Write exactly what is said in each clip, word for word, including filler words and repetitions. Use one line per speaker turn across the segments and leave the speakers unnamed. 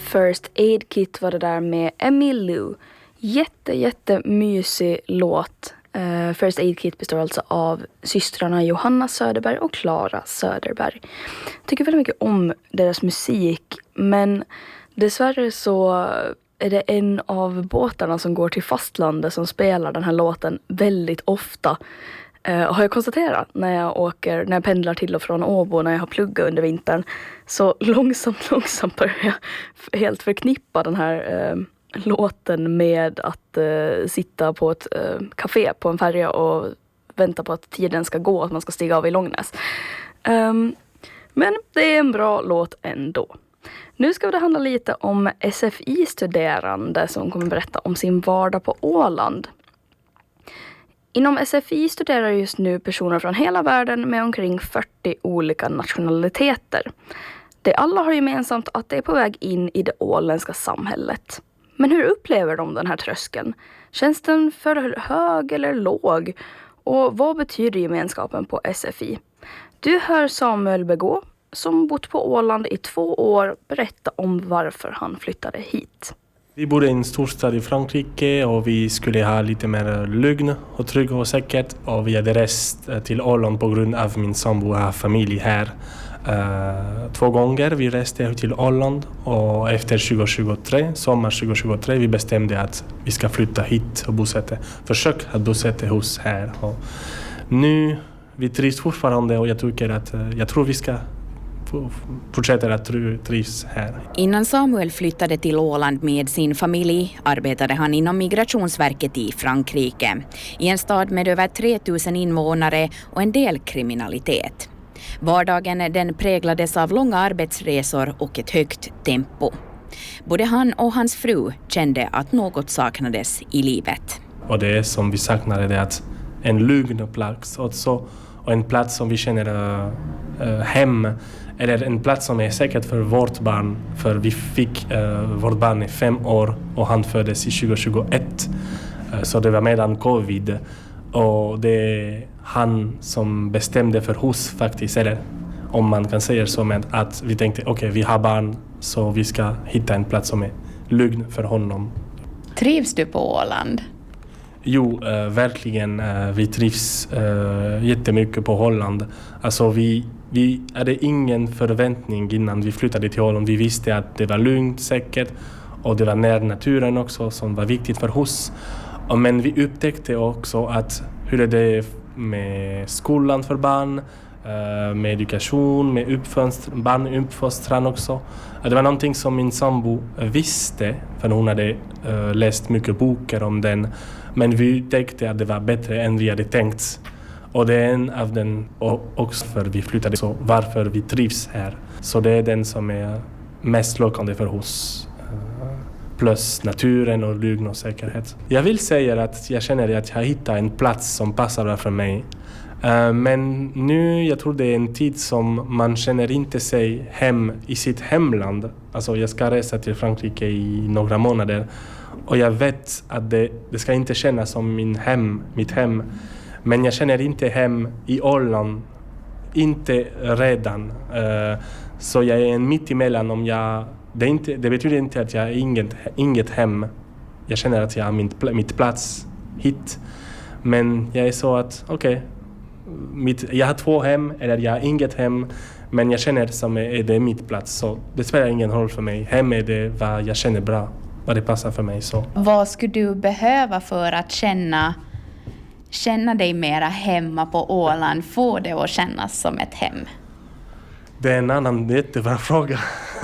First Aid Kit var det där med Emmylou. Jätte, jättemysig låt. Uh, First Aid Kit består alltså av systrarna Johanna Söderberg och Clara Söderberg. Jag tycker väldigt mycket om deras musik, men dessvärre så är det en av båtarna som går till fastlandet som spelar den här låten väldigt ofta. Uh, har jag konstaterat när jag åker, när jag pendlar till och från Åbo när jag har pluggat under vintern. Så långsamt, långsamt börjar jag helt förknippa den här uh, låten med att uh, sitta på ett uh, café på en färja och vänta på att tiden ska gå, att man ska stiga av i Långnäs. Um, men det är en bra låt ändå. Nu ska det handla lite om S F I-studerande som kommer berätta om sin vardag på Åland. Inom S F I studerar just nu personer från hela världen med omkring fyrtio olika nationaliteter. De alla har gemensamt att de är på väg in i det åländska samhället. Men hur upplever de den här tröskeln? Känns den för hög eller låg? Och vad betyder gemenskapen på S F I? Du hör Samuel Begå, som bott på Åland i två år, berätta om varför han flyttade hit.
Vi bodde i en storstad i Frankrike och vi skulle ha lite mer lugn och trygg och säkert. Och vi hade rest till Åland på grund av min sambo och familj här. Uh, två gånger vi reste till Åland och efter tjugohundratjugotre, sommar tjugohundratjugotre, vi bestämde att vi ska flytta hit och bosätta, försök att bosätta oss här. Och nu vi trivs fortfarande och jag tycker att jag tror vi ska fortsätter att trivs här.
Innan Samuel flyttade till Åland med sin familj arbetade han inom Migrationsverket i Frankrike, i en stad med över tre tusen invånare och en del kriminalitet. Vardagen den präglades av långa arbetsresor och ett högt tempo. Både han och hans fru kände att något saknades i livet.
Och det som vi saknade är att en lugn plats också, och en plats som vi känner uh, hem, eller en plats som är säkert för vårt barn, för vi fick uh, vårt barn i fem år och han föddes i tjugohundratjugoett, uh, så det var medan covid, och det är han som bestämde för oss faktiskt, eller om man kan säga så, med att vi tänkte okej, okay, vi har barn så vi ska hitta en plats som är lugn för honom.
Trivs du på Åland?
Jo, äh, verkligen. Äh, vi trivs äh, jättemycket på Holland. Alltså vi, vi hade ingen förväntning innan vi flyttade till Holland. Vi visste att det var lugnt, säkert, och det var nära naturen också som var viktigt för oss. Och, men vi upptäckte också att hur är det med skolan för barn, äh, med education, med uppfostran, barnuppfostran också. Det var någonting som min sambo visste, för hon hade äh, läst mycket böcker om den. Men vi tänkte att det var bättre än vi hade tänkt. Och det är en av den också för vi flyttade, så varför vi trivs här. Så det är den som är mest lockande för oss. Plus naturen och lugn och säkerhet. Jag vill säga att jag känner att jag hittar en plats som passar för mig. Men nu, jag tror det är en tid som man känner inte sig hem i sitt hemland. Alltså jag ska resa till Frankrike i några månader. Och jag vet att det, det ska inte kännas som min hem, mitt hem. Men jag känner inte hem i Åland. Inte redan. Uh, så jag är en mitt emellan. Om jag, det, inte, det betyder inte att jag har inget, inget hem. Jag känner att jag har min, mitt plats hit. Men jag är så att, okej. Okay, jag har två hem, eller jag har inget hem. Men jag känner som är det mitt plats. Så det spelar ingen roll för mig. Hem är det vad jag känner bra. Vad det passar för mig. Så.
Vad skulle du behöva för att känna, känna dig mera hemma på Åland? Få det att kännas som ett hem?
Det är en annan jättebra fråga.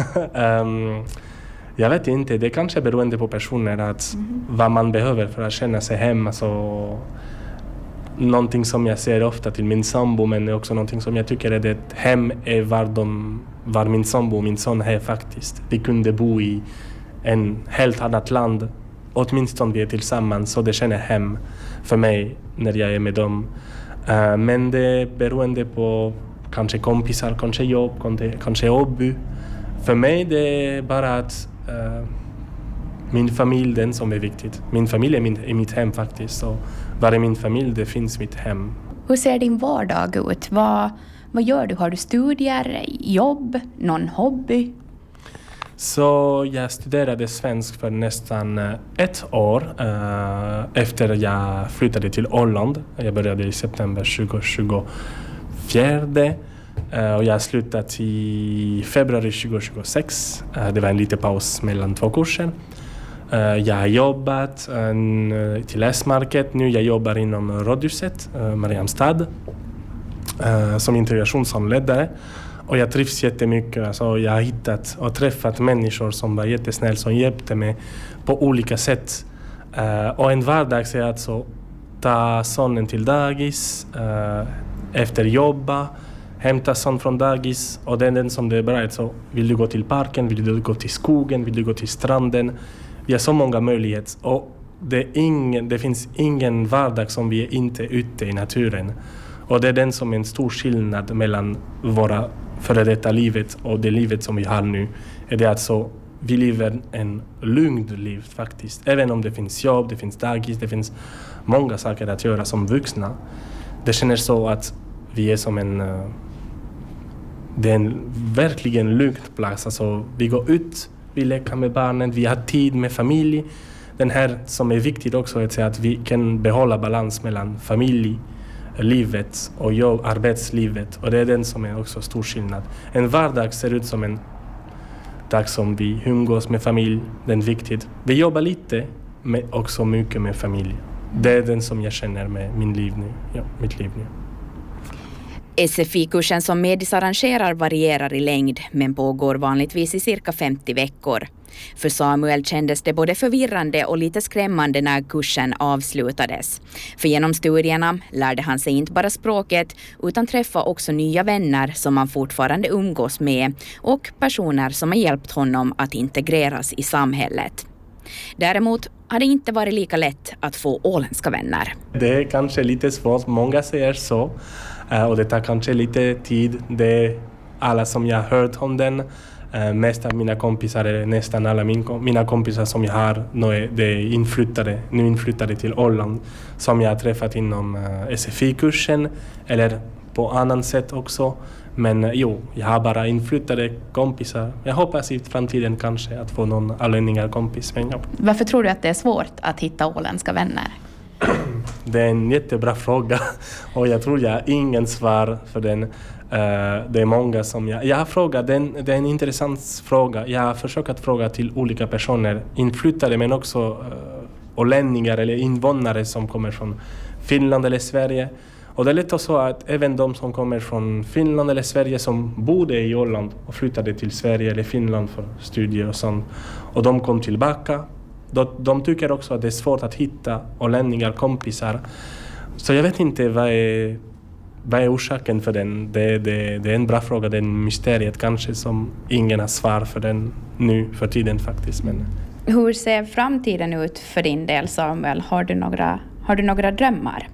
um, jag vet inte. Det kanske beroende på personer. Att mm. vad man behöver för att känna sig hemma. Så, någonting som jag ser ofta till min sambo. Men också någonting som jag tycker är det hem är var, de, var min sambo och min son är faktiskt. Vi kunde bo i en helt annat land, åtminstone vi är tillsammans, så det känner hem för mig när jag är med dem. Uh, men det är beroende på kanske kompisar, kanske jobb, kanske, kanske hobby. För mig det är bara att uh, min familj, den som är viktigt. Min familj är, min, är mitt hem faktiskt, så var är min familj, det finns mitt hem.
Hur ser din vardag ut? Vad, vad gör du? Har du studier, jobb, någon hobby?
Så jag studerade svensk för nästan ett år uh, efter jag flyttade till Holland. Jag började i september tjugo tjugofyra uh, och jag slutade i februari tjugo tjugosex. Uh, det var en liten paus mellan två kurser. Uh, jag har jobbat uh, till S-market. Nu jag jobbar inom Rådhuset, uh, Mariamstad, uh, som integrationshandledare. Och jag trivs jättemycket. Alltså jag har hittat och träffat människor som var jättesnälla, som hjälpte mig på olika sätt. Uh, och en vardag är alltså ta sonen till dagis, uh, efter jobba, hämta son från dagis. Och det är den som det är bra. Så vill du gå till parken, vill du gå till skogen, vill du gå till stranden. Vi har så många möjligheter. Och det, är ingen, det finns ingen vardag som vi är inte ute i naturen. Och det är den som är en stor skillnad mellan våra före detta livet och det livet som vi har nu. Är det alltså, vi lever en lugn liv faktiskt. Även om det finns jobb, det finns dagis, det finns många saker att göra som vuxna. Det känns så att vi är som en... Det är en verkligen lugn plats. Alltså, vi går ut, vi leker med barnen, vi har tid med familj. Den här som är viktigt också är att vi kan behålla balans mellan familj, livet och jobb, arbetslivet. Och det är den som är också stor skillnad. En vardag ser ut som en dag som vi umgås med familj. Den är viktigt. Vi jobbar lite, men också mycket med familj. Det är den som jag känner med min liv nu. Ja, mitt liv nu.
S F I-kursen som Medis arrangerar varierar i längd men pågår vanligtvis i cirka femtio veckor. För Samuel kändes det både förvirrande och lite skrämmande när kursen avslutades. För genom studierna lärde han sig inte bara språket utan träffa också nya vänner som han fortfarande umgås med och personer som har hjälpt honom att integreras i samhället. Däremot har det inte varit lika lätt att få åländska vänner.
Det är kanske lite svårt, många säger så. Och det tar kanske lite tid. Det är alla som jag har hört om den. Uh, mest av mina kompisar, är nästan alla min, mina kompisar som jag har nu är, det är inflyttade, nu inflyttade till Holland. Som jag har träffat inom uh, S F I-kursen eller på annan sätt också. Men uh, jo, jag har bara inflyttade kompisar. Jag hoppas i framtiden kanske att få någon allänningar kompis. Men, ja.
Varför tror du att det är svårt att hitta åländska vänner?
Det är en jättebra fråga och jag tror jag har ingen svar för den. Uh, det är många som jag... Jag har frågat, den, det är en intressant fråga. Jag har försökt att fråga till olika personer, inflyttade men också uh, ålänningar eller invånare som kommer från Finland eller Sverige. Och det är lätt så att även de som kommer från Finland eller Sverige som bodde i Holland och flyttade till Sverige eller Finland för studier och sånt. Och de kom tillbaka. De, de tycker också att det är svårt att hitta ålänningar kompisar. Så jag vet inte vad är, vad är orsaken för den. Det, det, det är en bra fråga, det är en mysteriet kanske som ingen har svar för den nu för tiden faktiskt. Men...
Hur ser framtiden ut för din del, Samuel? Har du några, har du några drömmar?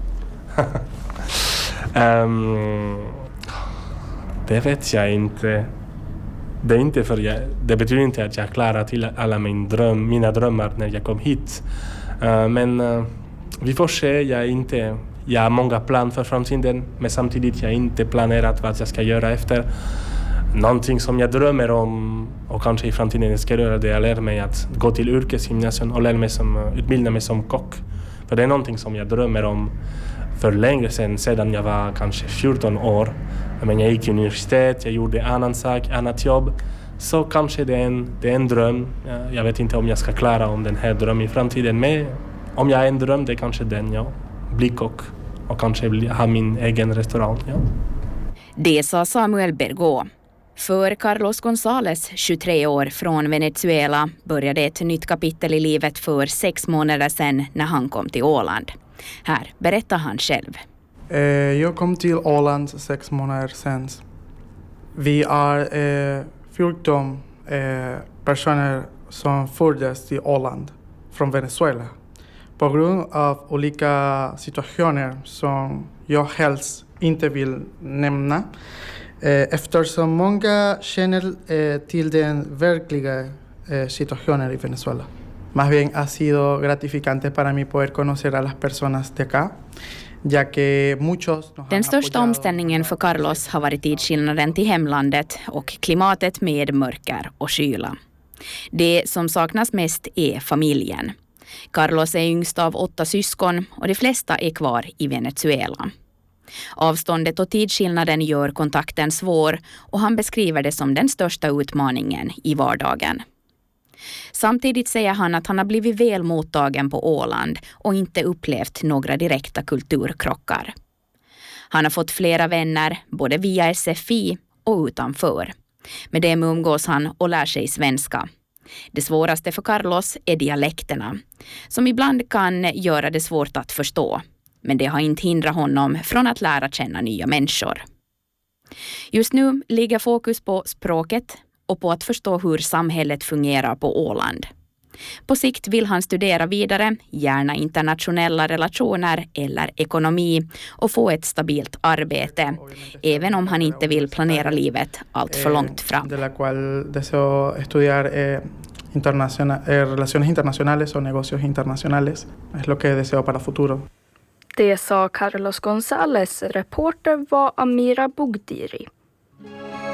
um, det vet jag inte. Det, är inte för jag, det betyder inte att jag klarar till alla min dröm, mina drömmar när jag kom hit. Uh, men uh, vi får se. Jag, inte, jag har många planer för framtiden. Men samtidigt jag inte planerat vad jag ska göra efter. Någonting som jag drömmer om och kanske i framtiden jag ska göra det är att lära mig att gå till yrkesgymnasium och lära mig som, utbilda mig som kock. För det är någonting som jag drömmer om för längre sedan, sedan jag var kanske fjorton år. Men jag gick till universitet, jag gjorde annan sak, annat jobb. Så kanske det är en, det är en dröm. Jag vet inte om jag ska klara om den här drömmen i framtiden. Men om jag är en dröm, det är kanske den, ja. Bli kock och kanske ha min egen restaurang, ja.
Det sa Samuel Bergå. För Carlos González, tjugotre år från Venezuela, började ett nytt kapitel i livet för sex månader sedan när han kom till Åland. Här berättar han själv.
Jag kom till Åland sex månader sedan. Vi är eh, fjorton eh, personer som föddes till Åland från Venezuela. På grund av olika situationer som jag helst inte vill nämna. Eh, eftersom många känner eh, till den verkliga eh, situationen i Venezuela. Más bien ha sido gratificante para mí poder conocer a las personas de acá. ya que muchos nos
Den
han
största
apoyado.
omställningen för Carlos har varit tidsskillnaden till hemlandet och klimatet med mörker och kyla. Det som saknas mest är familjen. Carlos är yngst av åtta syskon och de flesta är kvar i Venezuela. Avståndet och tidsskillnaden gör kontakten svår och han beskriver det som den största utmaningen i vardagen. Samtidigt säger han att han har blivit väl mottagen på Åland och inte upplevt några direkta kulturkrockar. Han har fått flera vänner både via S F I och utanför. Med dem umgås han och lär sig svenska. Det svåraste för Carlos är dialekterna, som ibland kan göra det svårt att förstå. Men det har inte hindrat honom från att lära känna nya människor. Just nu ligger fokus på språket och på att förstå hur samhället fungerar på Åland. På sikt vill han studera vidare, gärna internationella relationer eller ekonomi och få ett stabilt arbete, även om han inte vill planera livet allt för långt fram.
De la cual deseo estudiar eh, internacional, eh, relaciones internacionales o negocios internacionales. Es lo que deseo para futuro.
Det sa Carlos González. Reporter var Amira Bugdiri.